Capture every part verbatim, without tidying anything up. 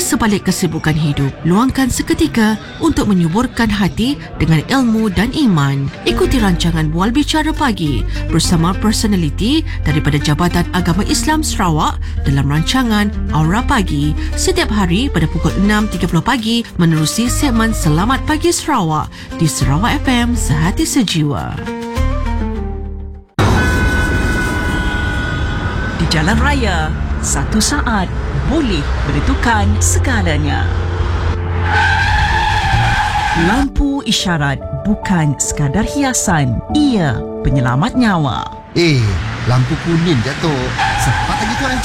sebalik kesibukan hidup, luangkan seketika untuk menyuburkan hati dengan ilmu dan iman. Ikuti rancangan Bual Bicara Pagi bersama personaliti daripada Jabatan Agama Islam Sarawak dalam rancangan Aura Pagi setiap hari pada pukul enam tiga puluh pagi menerusi segmen Selamat Pagi Sarawak di Sarawak F M Sehati Sejiwa. Di jalan raya, satu saat boleh menentukan segalanya. Lampu isyarat bukan sekadar hiasan, ia penyelamat nyawa. Eh, lampu kuning jatuh. Cepat lagi tuan.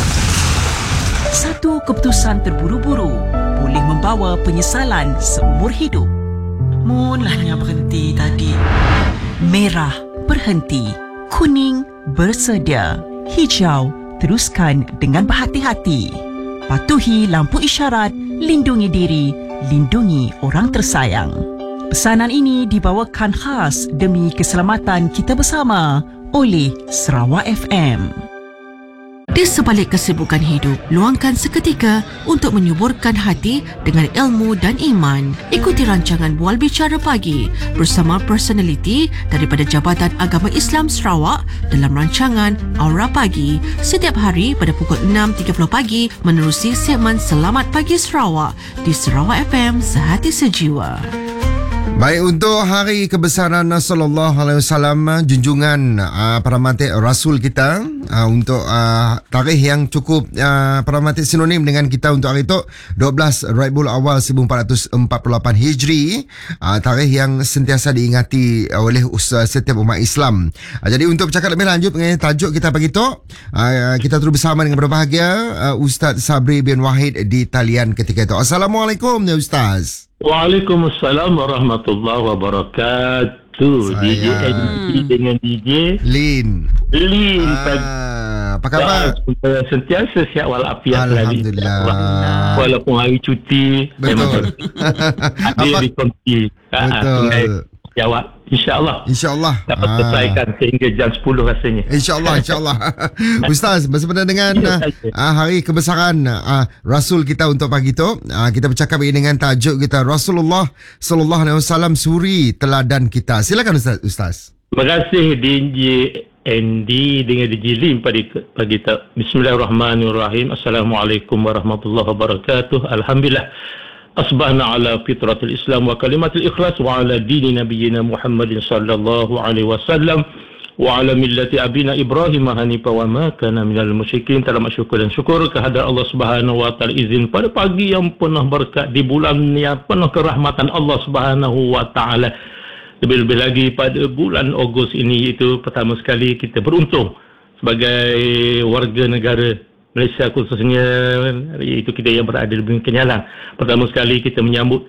Satu keputusan terburu-buru boleh membawa penyesalan seumur hidup. Mulanya berhenti tadi. Merah berhenti, kuning bersedia, hijau teruskan dengan berhati-hati. Patuhi lampu isyarat, lindungi diri, lindungi orang tersayang. Pesanan ini dibawakan khas demi keselamatan kita bersama oleh Sarawak F M. Di sebalik kesibukan hidup, luangkan seketika untuk menyuburkan hati dengan ilmu dan iman. Ikuti rancangan Bual Bicara Pagi bersama personaliti daripada Jabatan Agama Islam Sarawak dalam rancangan Aura Pagi setiap hari pada pukul enam tiga puluh pagi menerusi segmen Selamat Pagi Sarawak di Sarawak F M Sehati Sejiwa. Baik, untuk hari kebesaran sallallahu alaihi wasallam, junjungan uh, para mati Rasul kita, uh, untuk uh, tarikh yang cukup uh, para mati sinonim dengan kita untuk hari itu, dua belas Rabiul Awal seribu empat ratus empat puluh lapan Hijri, uh, tarikh yang sentiasa diingati oleh uh, setiap umat Islam. Uh, jadi untuk bercakap lebih lanjut mengenai tajuk kita pagi itu, uh, kita terus bersama dengan berbahagia uh, Ustaz Sabri bin Wahid di talian ketika itu. Assalamualaikum ya Ustaz. Waalaikumsalam warahmatullahi wabarakatuh. D J N D dengan D J Lin. Lin. Ah, apa khabar? Ya, sentiasa sihat walafiat. Alhamdulillah. Walaupun hari cuti. Betul. Ada di konti. Betul. Jawab. InsyaAllah. InsyaAllah. Dapat ah. selesaikan sehingga jam sepuluh rasanya. InsyaAllah, insyaAllah. Ustaz, bersempena dengan uh, hari kebesaran uh, Rasul kita untuk pagi itu, uh, kita bercakap ini dengan tajuk kita, Rasulullah Sallallahu Alaihi Wasallam suri teladan kita. Silakan Ustaz. Ustaz. Terima kasih D J Andy dengan D J Lim pada pagi itu. Bismillahirrahmanirrahim. Assalamualaikum warahmatullahi wabarakatuh. Alhamdulillah. Asbahna ala fitratil Islam wa kalimatil ikhlas wa ala dini nabiyyina Muhammadin sallallahu alaihi wasallam wa ala millati abina Ibrahim hanifa wa ma kana minal musyrikin. Terima syukur dan syukur kehadrat Allah Subhanahu wa taala izin pada pagi yang penuh berkat, di bulan yang penuh kerahmatan Allah Subhanahu wa taala. Lebih-lebih lagi pada bulan Ogos ini, itu pertama sekali kita beruntung sebagai warga negara Malaysia khususnya, iaitu kita yang berada di bumi Kenyalang. Pertama sekali kita menyambut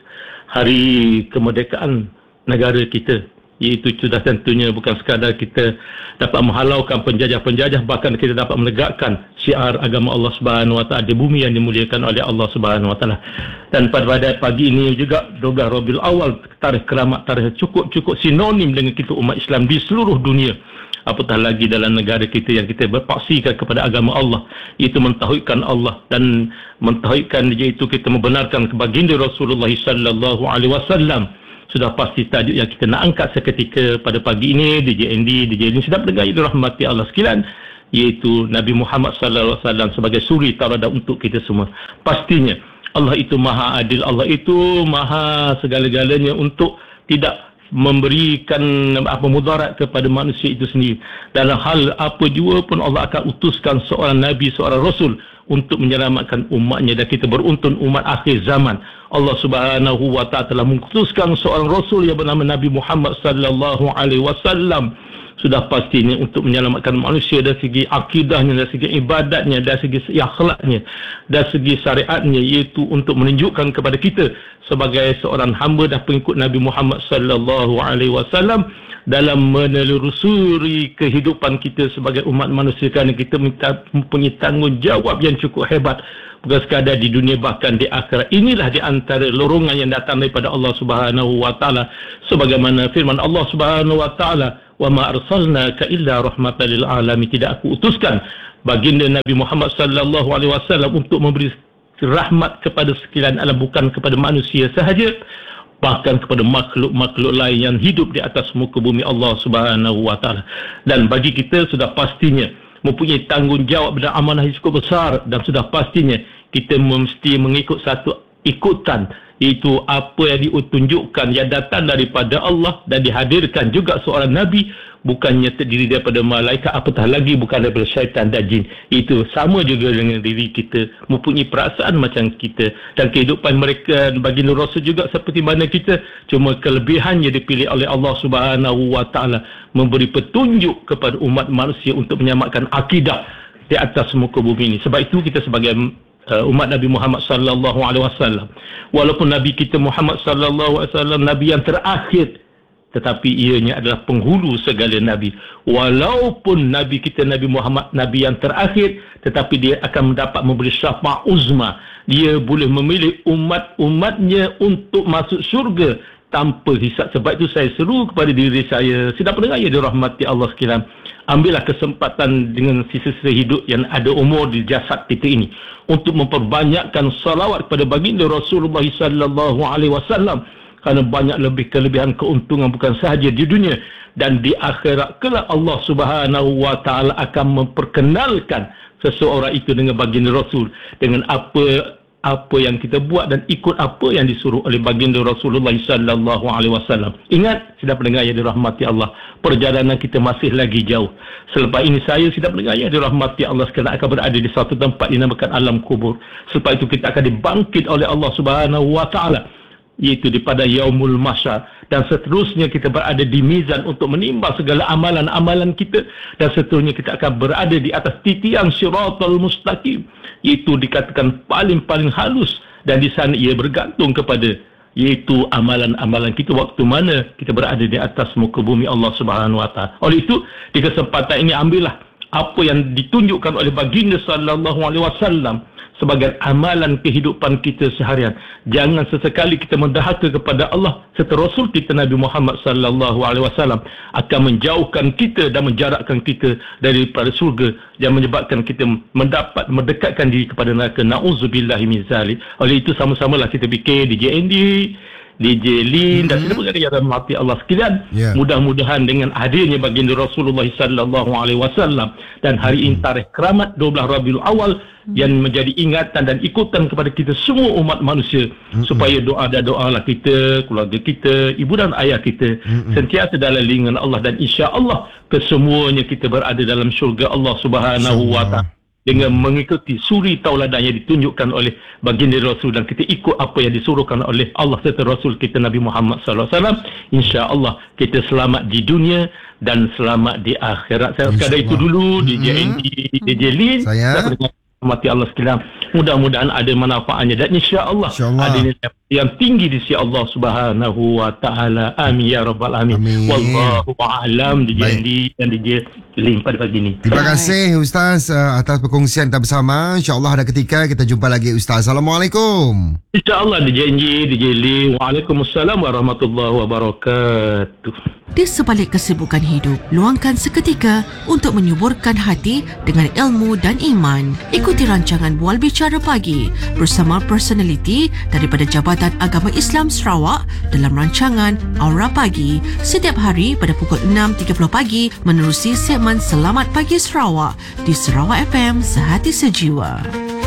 hari kemerdekaan negara kita, iaitu sudah tentunya bukan sekadar kita dapat menghalaukan penjajah-penjajah, bahkan kita dapat menegakkan syiar agama Allah Subhanahu Wa Taala di bumi yang dimuliakan oleh Allah Subhanahu Wa Taala. Dan pada pagi ini juga dua belas Rabiul Awal, tarikh keramat, tarikh cukup-cukup sinonim dengan kita umat Islam di seluruh dunia. Apatah lagi dalam negara kita yang kita berpaksikan kepada agama Allah, iaitu mentauhidkan Allah dan mentauhidkan, iaitu kita membenarkan baginda Rasulullah sallallahu alaihi wasallam. Sudah pasti tajuk yang kita nak angkat seketika pada pagi ini, D J Andy, D J ini sedap dengar, dirahmati Allah sekalian, iaitu Nabi Muhammad sallallahu alaihi wasallam sebagai suri tauladan untuk kita semua. Pastinya Allah itu maha adil, Allah itu maha segala-galanya untuk tidak memberikan apa mudarat kepada manusia itu sendiri. Dalam hal apa jua pun Allah akan utuskan seorang Nabi, seorang Rasul untuk menyelamatkan umatnya, dan kita beruntun umat akhir zaman. Allah Subhanahu wa taala telah mengutuskan seorang Rasul yang bernama Nabi Muhammad sallallahu alaihi wasallam. Sudah pastinya untuk menyelamatkan manusia dari segi akidahnya, dari segi ibadatnya, dari segi akhlaknya, dari segi syariatnya, iaitu untuk menunjukkan kepada kita sebagai seorang hamba dan pengikut Nabi Muhammad sallallahu alaihi wasallam dalam menelusuri kehidupan kita sebagai umat manusia, kerana kita mempunyai tanggungjawab yang cukup hebat, bukan sekadar di dunia, bahkan di akhirat. Inilah di antara lorongan yang datang daripada Allah Subhanahu wa taala, sebagaimana firman Allah Subhanahu wa taala, wa ma arsalnaka illa rahmatan lil alamin. Tidak aku utuskan baginda Nabi Muhammad sallallahu alaihi wasallam untuk memberi rahmat kepada sekalian alam, bukan kepada manusia sahaja, bahkan kepada makhluk-makhluk lain yang hidup di atas muka bumi Allah Subhanahu wa taala. Dan bagi kita sudah pastinya mempunyai tanggungjawab dan amanah yang cukup besar, dan sudah pastinya kita mesti mengikut satu ikutan, iaitu apa yang ditunjukkan yang datang daripada Allah dan dihadirkan juga seorang Nabi, bukannya terdiri daripada malaikat, apatah lagi bukan daripada syaitan dan jin. Itu sama juga dengan diri kita, mempunyai perasaan macam kita, dan kehidupan mereka baginda Rasul juga seperti mana kita, cuma kelebihannya dipilih oleh Allah Subhanahu wa taala memberi petunjuk kepada umat manusia untuk menyamakan akidah di atas muka bumi ini. Sebab itu kita sebagai uh, umat Nabi Muhammad sallallahu alaihi wasallam, walaupun Nabi kita Muhammad sallallahu alaihi wasallam Nabi yang terakhir, tetapi ianya adalah penghulu segala Nabi. Walaupun Nabi kita Nabi Muhammad Nabi yang terakhir, tetapi dia akan mendapat memberi syafaat uzma. Dia boleh memilih umat-umatnya untuk masuk syurga tanpa hisab. Sebab itu saya seru kepada diri saya, sedang pendengar yang dirahmati Allah sekalian, ambillah kesempatan dengan sisa-sisa hidup yang ada umur di jasad kita ini untuk memperbanyakkan salawat kepada baginda Rasulullah sallallahu alaihi wasallam, kerana banyak lebih kelebihan keuntungan bukan sahaja di dunia dan di akhirat kelak. Allah Subhanahu wa taala akan memperkenalkan seseorang itu dengan baginda Rasul, dengan apa apa yang kita buat dan ikut apa yang disuruh oleh baginda Rasulullah sallallahu alaihi wasallam. Ingat, sedang pendengar yang dirahmati Allah, perjalanan kita masih lagi jauh. Selepas ini saya, sedang pendengar yang dirahmati Allah sekalian, akan berada di satu tempat dinamakan alam kubur. Selepas itu kita akan dibangkit oleh Allah Subhanahu wa taala, iaitu pada yaumul mahsyar, dan seterusnya kita berada di mizan untuk menimbang segala amalan-amalan kita, dan seterusnya kita akan berada di atas titian siratal mustaqim, iaitu dikatakan paling-paling halus, dan di sana ia bergantung kepada iaitu amalan-amalan kita waktu mana kita berada di atas muka bumi Allah Subhanahu wa taala. Oleh itu, di kesempatan ini ambillah apa yang ditunjukkan oleh baginda sallallahu alaihi wasallam sebagai amalan kehidupan kita seharian. Jangan sesekali kita mendahaka kepada Allah, serta Rasul kita Nabi Muhammad sallallahu alaihi wasallam akan menjauhkan kita dan menjarakkan kita daripada surga, dan menyebabkan kita mendapat mendekatkan diri kepada neraka. Nauzubillahi min zalik. Oleh itu, sama-samalah kita fikir D J Andy, D J Lin, dan kita berkata yang rahmati Allah sekalian, yeah. Mudah-mudahan dengan hadirnya baginda Rasulullah sallallahu alaihi wasallam dan hari ini tarikh keramat dua belas Rabiul Awal yang menjadi ingatan dan ikutan kepada kita semua umat manusia, mm-hmm. supaya doa dan doalah kita, keluarga kita, ibu dan ayah kita, mm-hmm. sentiasa dalam lindungan Allah, dan insya-Allah kesemuanya kita berada dalam syurga Allah Subhanahu wa taala dengan mengikuti suri tauladan yang ditunjukkan oleh baginda Rasul, dan kita ikut apa yang disuruhkan oleh Allah serta Rasul kita Nabi Muhammad sallallahu alaihi wasallam. Insya-Allah kita selamat di dunia dan selamat di akhirat. Saya sekadar itu dulu, D J Andy, D J Lin, saya mati Allah sekalian. Mudah-mudahan ada manfaatnya, dan insya-Allah ada yang tinggi di sisi Allah Subhanahu wa taala. Amin ya rabbal alamin. Wallahu a'lam. D J Andy dan D J Lin pada pagi ini. Terima kasih Ustaz uh, atas perkongsian kita bersama. InsyaAllah ada ketika kita jumpa lagi Ustaz. Assalamualaikum. InsyaAllah D J Andy, D J Lin. Waalaikumsalam warahmatullahi wabarakatuh. Di sebalik kesibukan hidup, luangkan seketika untuk menyuburkan hati dengan ilmu dan iman. Ikuti rancangan Bual Bicara Pagi bersama personaliti daripada Jabatan Agama Islam Sarawak dalam rancangan Aura Pagi setiap hari pada pukul enam tiga puluh pagi menerusi segmen Selamat Pagi Sarawak di Sarawak F M Sehati Sejiwa.